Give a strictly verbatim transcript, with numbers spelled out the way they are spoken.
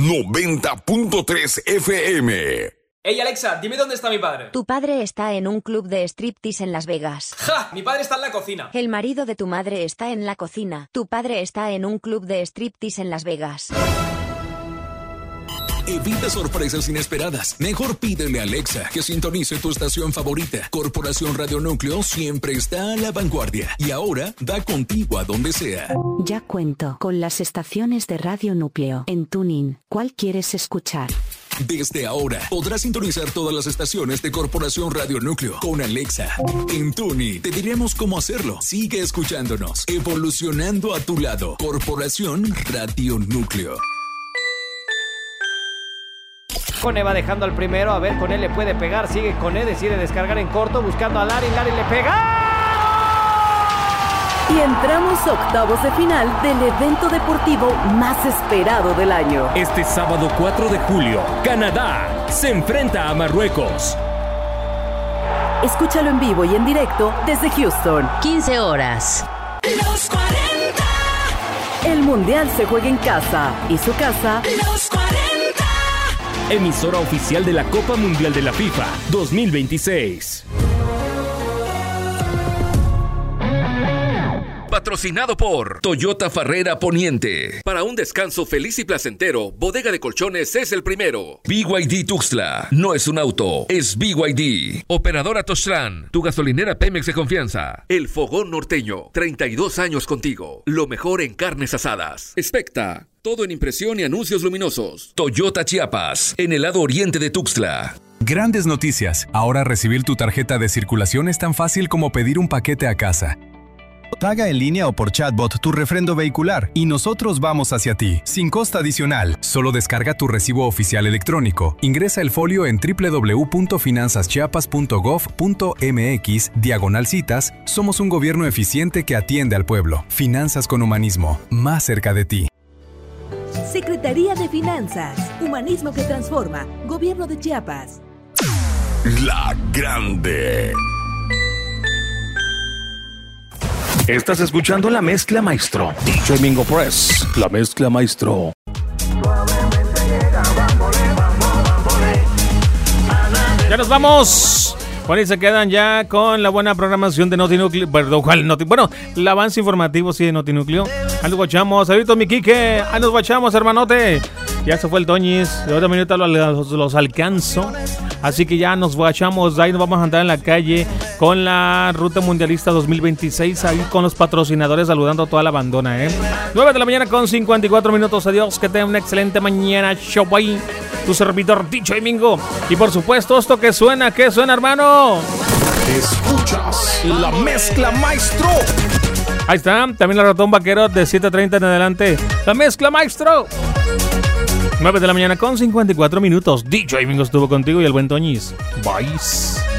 noventa punto tres F M. Ey, Alexa, dime dónde está mi padre. Tu padre está en un club de striptease en Las Vegas. ¡Ja! Mi padre está en la cocina. El marido de tu madre está en la cocina. Tu padre está en un club de striptease en Las Vegas. Evita sorpresas inesperadas. Mejor pídele a Alexa que sintonice tu estación favorita. Corporación Radio Núcleo siempre está a la vanguardia y ahora da contigo a donde sea. Ya cuento con las estaciones de Radio Núcleo en TuneIn. ¿Cuál quieres escuchar? Desde ahora podrás sintonizar todas las estaciones de Corporación Radio Núcleo con Alexa. En TuneIn te diremos cómo hacerlo. Sigue escuchándonos, evolucionando a tu lado. Corporación Radio Núcleo. Cone va dejando al primero, a ver, Cone le puede pegar, sigue Cone, decide descargar en corto, buscando a Lari, Lari le pega. Y entramos a octavos de final del evento deportivo más esperado del año. Este sábado cuatro de julio, Canadá se enfrenta a Marruecos. Escúchalo en vivo y en directo desde Houston. quince horas. Los cuarenta. El Mundial se juega en casa y su casa. Los cuarenta. Emisora oficial de la Copa Mundial de la FIFA dos mil veintiséis. Patrocinado por Toyota Farrera Poniente. Para un descanso feliz y placentero, Bodega de Colchones es el primero. B Y D Tuxtla. No es un auto, es B Y D. Operadora Toztlán. Tu gasolinera Pemex de confianza. El Fogón Norteño. treinta y dos años contigo. Lo mejor en carnes asadas. Expecta. Todo en impresión y anuncios luminosos. Toyota Chiapas. En el lado oriente de Tuxtla. Grandes noticias. Ahora recibir tu tarjeta de circulación es tan fácil como pedir un paquete a casa. Paga en línea o por chatbot tu refrendo vehicular y nosotros vamos hacia ti, sin costo adicional. Solo descarga tu recibo oficial electrónico. Ingresa el folio en doble u doble u doble u punto finanzas chiapas punto gov punto m x diagonal citas. Somos un gobierno eficiente que atiende al pueblo. Finanzas con humanismo, más cerca de ti. Secretaría de Finanzas, Humanismo que Transforma, Gobierno de Chiapas. La Grande. Estás escuchando La Mezcla Maestro. D J Mingo Press, La Mezcla Maestro. Ya nos vamos. Bueno, y se quedan ya con la buena programación de Notinúcleo. Perdón, ¿cuál Noti? Bueno, el avance informativo, sí, de Notinúcleo. Ahí nos guachamos. Saluditos, mi Quique. Ahí nos guachamos, hermanote. Ya se fue el Toñis. De otra minuta los, los, los alcanzo. Así que ya nos guachamos. Ahí nos vamos a andar en la calle con la Ruta Mundialista dos mil veintiséis. Ahí con los patrocinadores saludando a toda la bandona, ¿eh? nueve de la mañana con cincuenta y cuatro minutos. Adiós. Que tengan una excelente mañana. Show bye. Tu servidor, D J Mingo. Y por supuesto, esto que suena, ¿qué suena, hermano? Escuchas La Mezcla Maestro. Ahí está, también la Ratón Vaquero de siete treinta en adelante. La Mezcla Maestro. nueve de la mañana con cincuenta y cuatro minutos. D J Mingo estuvo contigo y el buen Toñis. Bye.